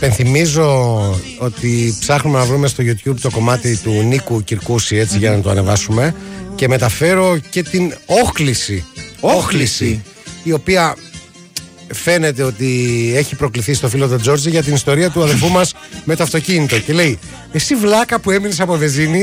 Υπενθυμίζω ότι ψάχνουμε να βρούμε στο YouTube το κομμάτι του Νίκου Κυρκούση, έτσι, για να το ανεβάσουμε. Και μεταφέρω και την όχληση, η οποία φαίνεται ότι έχει προκληθεί στο φίλο τον Τζόρτζι για την ιστορία του αδελφού μας με το αυτοκίνητο. Και λέει, εσύ βλάκα που έμεινες από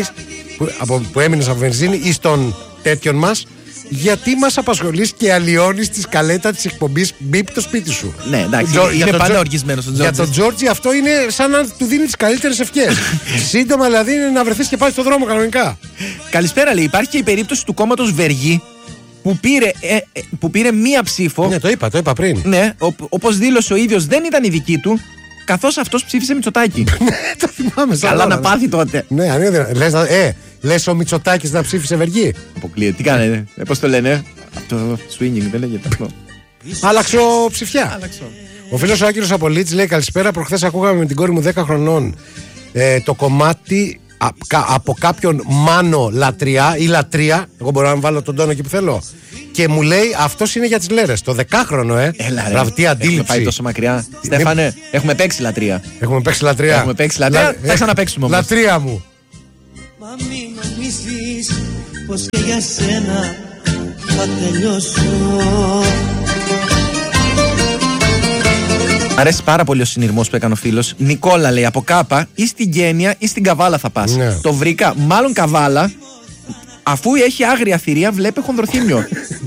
βενζίνη ή στον τέτοιον μας, γιατί μας απασχολείς και αλλοιώνεις τη σκαλέτα της εκπομπής μπιπ το σπίτι σου. Ναι, εντάξει, είναι πάντα οργισμένος ο Τζόρτζι. Για τον Τζόρτζι αυτό είναι σαν να του δίνει τις καλύτερες ευχές. Σύντομα δηλαδή είναι να βρεθείς και πάλι στον δρόμο κανονικά. Καλησπέρα, λέει. Υπάρχει και η περίπτωση του κόμματος Βεργή που πήρε μία ψήφο. Ναι, το είπα πριν. Ναι, όπως δήλωσε ο ίδιος, δεν ήταν η δική του, καθώς αυτός ψήφισε Μητσοτάκη. Το θυμάμαι. Καλά να πάθει τότε. Ναι, λες ο Μητσοτάκης να ψήφισε Βεργή. Αποκλείεται. Τι κάνετε, πώς το λένε? Αυτό swinging δεν λέγεται αυτό. Άλλαξω ψηφιά. Ο φίλος ο Άκυρος Απολίτης λέει, καλησπέρα. Προχθές ακούγαμε με την κόρη μου 10 χρονών το κομμάτι από κάποιον Μάνο Λατριά ή Λατρεία. Εγώ μπορώ να βάλω τον τόνο εκεί που θέλω. Και μου λέει, αυτός είναι για τις λέρες. Το 10χρονο, Ραυτή αντίληψη. Έχουμε πάει τόσο μακριά. Στέφανε, έχουμε παίξει Λατρεία. Έχουμε παίξει Λατρεία. Θα ξαναπαίξουμε όμως. Λατρεία μου. Μα μη νομίζεις πως και για σένα θα τελειώσω. Μ' αρέσει πάρα πολύ ο συνειρμός που έκανε ο φίλος. Νικόλα, λέει, από Κάπα ή στην Γένεια ή στην Καβάλα θα πας. Ναι. Το βρήκα, μάλλον Καβάλα, αφού έχει άγρια θηρία, βλέπει χονδροθύμιο.